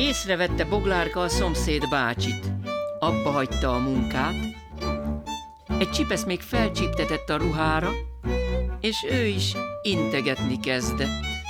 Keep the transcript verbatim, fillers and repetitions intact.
Észrevette Boglárka a szomszéd bácsit. Abba hagyta a munkát, egy csipesz még felcsíptetett a ruhára, és ő is integetni kezdett.